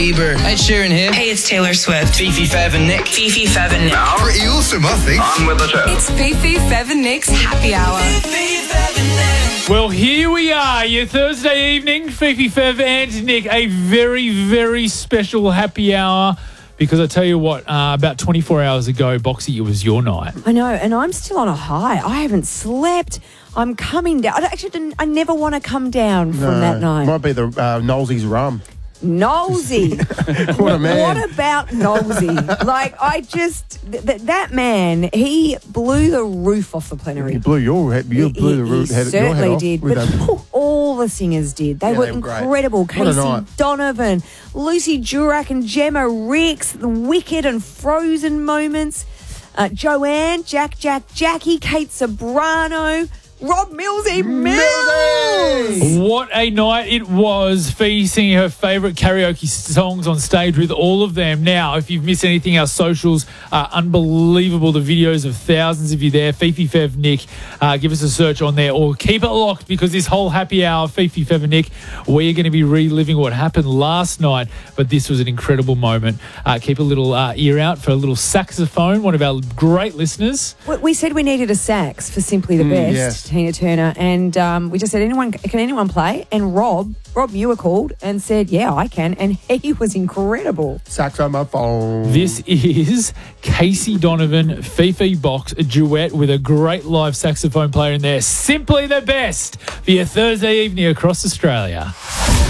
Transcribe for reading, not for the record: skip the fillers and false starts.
Bieber, Ed Sheeran here. Hey, it's Taylor Swift. Fifi, Fev and Nick. Fifi, Fev and Nick. Pretty awesome, I think. On with the show. It's Fifi, Fev and Nick's Happy Hour. Well, here we are, your Thursday evening, Fifi, Fev and Nick, a very, very special happy hour. Because I tell you what, about 24 hours ago, Boxy, it was your night. I know, and I'm still on a high. I haven't slept. I'm coming down. I never want to come down from that night. Might be the Knowlesie's rum. Knowlesy. What a man. What about Knowlesy? That man, he blew the roof off the plenary. He blew your head. You blew the roof. He certainly did. But all the singers did. They were incredible. Great. Casey Donovan, Lucy Durack and Gemma Ricks, the Wicked and Frozen moments. Joanne, Jackie, Kate Sobrano, Rob Millsy. What a night it was. Fee singing her favourite karaoke songs on stage with all of them. Now, if you've missed anything, our socials are unbelievable. The videos of thousands of you there. Fifi, Fev, Nick. Give us a search on there or keep it locked because this whole happy hour, Fifi, Fev and Nick, we're going to be reliving what happened last night. But this was an incredible moment. Keep a little ear out for a little saxophone, one of our great listeners. We said we needed a sax for Simply the Best. Yes. Tina Turner, and we just said, can anyone play? And Rob Muir called and said, yeah, I can, and he was incredible. Saxophone. This is Casey Donovan, Fifi Box, a duet with a great live saxophone player in there. Simply the best for your Thursday evening across Australia.